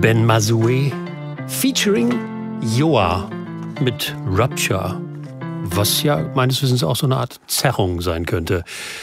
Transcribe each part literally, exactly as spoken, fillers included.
Ben Mazoué featuring Joa mit Rupture, was ja meines Wissens auch so eine Art Zerrung sein könnte.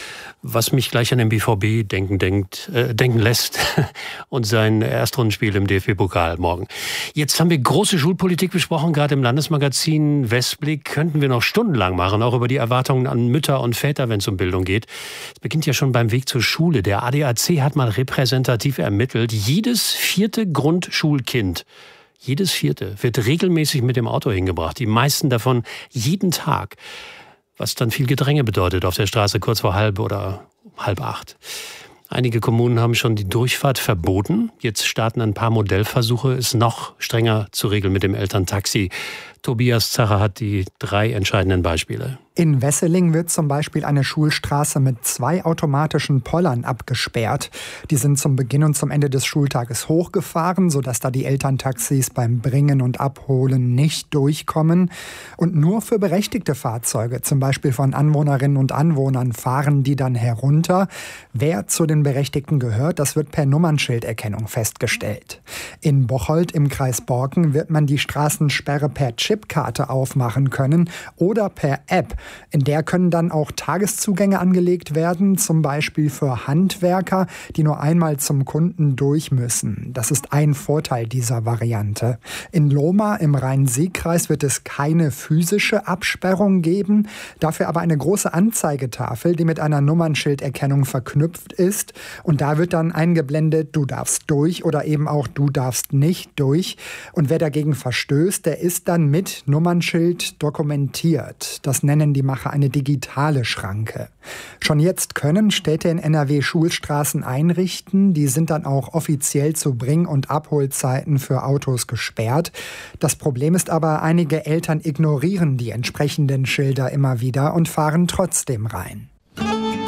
Was mich gleich an den B V B denken, denkt, äh, denken lässt und sein Erstrundenspiel im D F B-Pokal morgen. Jetzt haben wir große Schulpolitik besprochen, gerade im Landesmagazin Westblick. Könnten wir noch stundenlang machen, auch über die Erwartungen an Mütter und Väter, wenn es um Bildung geht. Es beginnt ja schon beim Weg zur Schule. Der A D A C hat mal repräsentativ ermittelt, jedes vierte Grundschulkind, jedes vierte, wird regelmäßig mit dem Auto hingebracht. Die meisten davon jeden Tag. Was dann viel Gedränge bedeutet auf der Straße kurz vor halb oder halb acht. Einige Kommunen haben schon die Durchfahrt verboten. Jetzt starten ein paar Modellversuche, es noch strenger zu regeln mit dem Elterntaxi. Tobias Zacher hat die drei entscheidenden Beispiele. In Wesseling wird zum Beispiel eine Schulstraße mit zwei automatischen Pollern abgesperrt. Die sind zum Beginn und zum Ende des Schultages hochgefahren, sodass da die Elterntaxis beim Bringen und Abholen nicht durchkommen. Und nur für berechtigte Fahrzeuge, zum Beispiel von Anwohnerinnen und Anwohnern, fahren die dann herunter. Wer zu den Berechtigten gehört, das wird per Nummernschilderkennung festgestellt. In Bocholt im Kreis Borken wird man die Straßensperre per Chipkarte aufmachen können oder per App. In der können dann auch Tageszugänge angelegt werden, zum Beispiel für Handwerker, die nur einmal zum Kunden durch müssen. Das ist ein Vorteil dieser Variante. In Lohmar im Rhein-Sieg-Kreis wird es keine physische Absperrung geben, dafür aber eine große Anzeigetafel, die mit einer Nummernschilderkennung verknüpft ist. Und da wird dann eingeblendet, du darfst durch oder eben auch du darfst nicht durch. Und wer dagegen verstößt, der ist dann mit Nummernschild dokumentiert. Das nennen die Macher eine digitale Schranke. Schon jetzt können Städte in N R W Schulstraßen einrichten. Die sind dann auch offiziell zu Bring- und Abholzeiten für Autos gesperrt. Das Problem ist aber, einige Eltern ignorieren die entsprechenden Schilder immer wieder und fahren trotzdem rein.